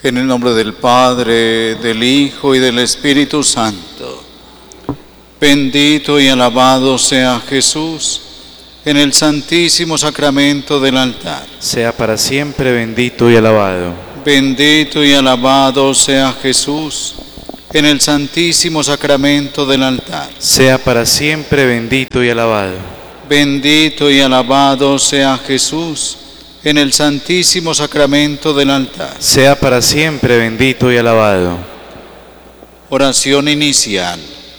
En el nombre del Padre, del Hijo y del Espíritu Santo. Bendito y alabado sea Jesús en el santísimo sacramento del altar. Sea para siempre bendito y alabado. Bendito y alabado sea Jesús en el santísimo sacramento del altar. Sea para siempre bendito y alabado. Bendito y alabado sea Jesús en el santísimo sacramento del altar. Sea para siempre bendito y alabado. Oración inicial.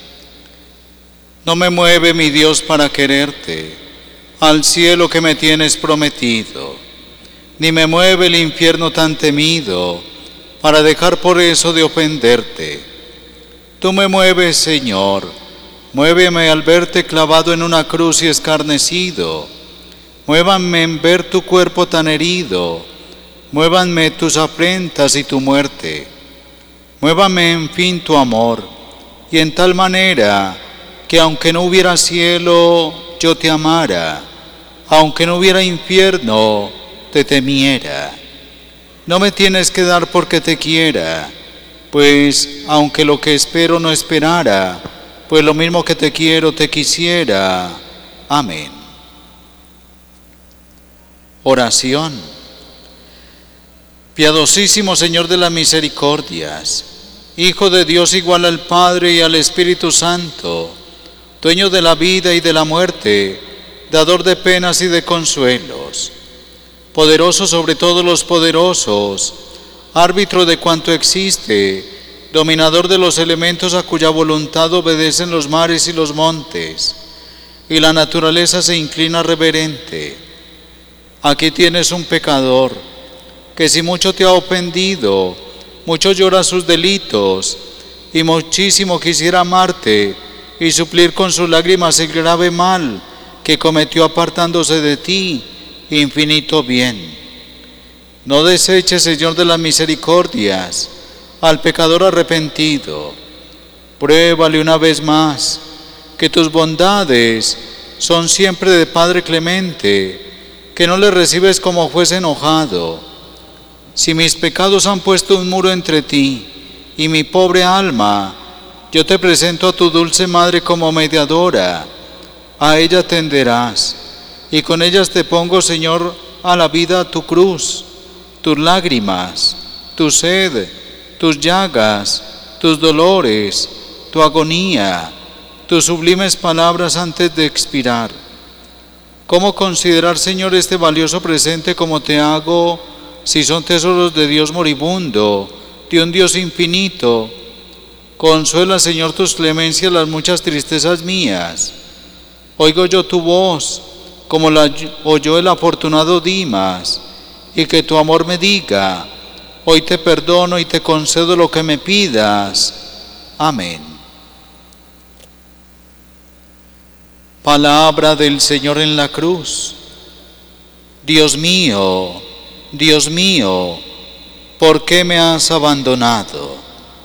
No me mueve mi Dios para quererte, al cielo que me tienes prometido, ni me mueve el infierno tan temido, para dejar por eso de ofenderte. Tú me mueves, Señor, muéveme al verte clavado en una cruz y escarnecido. Muévanme en ver tu cuerpo tan herido, muévanme tus afrentas y tu muerte. Muévame en fin tu amor, y en tal manera que aunque no hubiera cielo, yo te amara, aunque no hubiera infierno, te temiera. No me tienes que dar porque te quiera, pues aunque lo que espero no esperara, pues lo mismo que te quiero te quisiera. Amén. Oración. Piadosísimo Señor de las misericordias, Hijo de Dios igual al Padre y al Espíritu Santo, dueño de la vida y de la muerte, dador de penas y de consuelos, poderoso sobre todos los poderosos, árbitro de cuanto existe, dominador de los elementos a cuya voluntad obedecen los mares y los montes, y la naturaleza se inclina reverente. Aquí tienes un pecador, que si mucho te ha ofendido, mucho llora sus delitos, y muchísimo quisiera amarte, y suplir con sus lágrimas el grave mal que cometió apartándose de ti, infinito bien. No deseches, Señor de las misericordias, al pecador arrepentido. Pruébale una vez más, que tus bondades son siempre de Padre clemente, que no le recibes como fuese enojado. Si mis pecados han puesto un muro entre ti y mi pobre alma, yo te presento a tu dulce Madre como mediadora. A ella tenderás, y con ellas te pongo, Señor, a la vida tu cruz, tus lágrimas, tu sed, tus llagas, tus dolores, tu agonía, tus sublimes palabras antes de expirar. ¿Cómo considerar, Señor, este valioso presente como te hago, si son tesoros de Dios moribundo, de un Dios infinito? Consuela, Señor, tus clemencias las muchas tristezas mías. Oigo yo tu voz, como la oyó el afortunado Dimas, y que tu amor me diga: hoy te perdono y te concedo lo que me pidas. Amén. Palabra del Señor en la cruz. Dios mío, ¿por qué me has abandonado?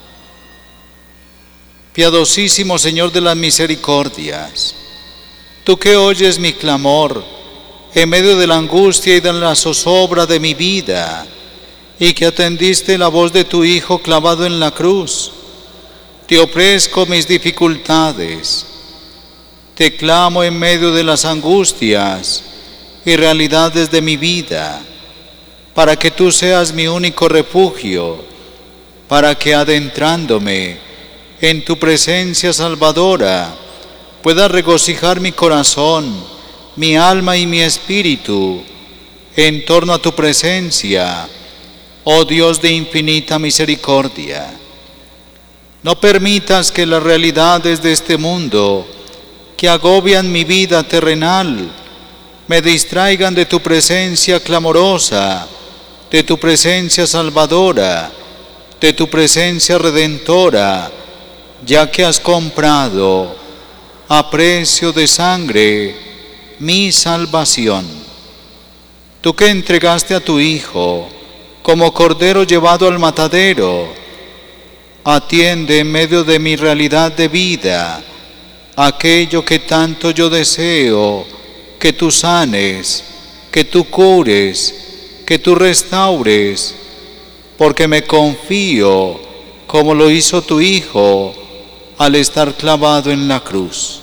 Piadosísimo Señor de las misericordias, tú que oyes mi clamor en medio de la angustia y de la zozobra de mi vida, y que atendiste la voz de tu Hijo clavado en la cruz, te ofrezco mis dificultades. Te clamo en medio de las angustias y realidades de mi vida, para que tú seas mi único refugio, para que adentrándome en tu presencia salvadora, pueda regocijar mi corazón, mi alma y mi espíritu en torno a tu presencia, oh Dios de infinita misericordia. No permitas que las realidades de este mundo que agobian mi vida terrenal me distraigan de tu presencia clamorosa, de tu presencia salvadora, de tu presencia redentora, ya que has comprado a precio de sangre mi salvación. Tú que entregaste a tu Hijo como cordero llevado al matadero, atiende en medio de mi realidad de vida aquello que tanto yo deseo, que tú sanes, que tú cures, que tú restaures, porque me confío como lo hizo tu Hijo al estar clavado en la cruz.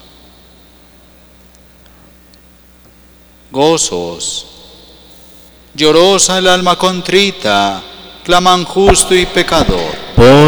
Gozos, llorosa el alma contrita, claman justo y pecador.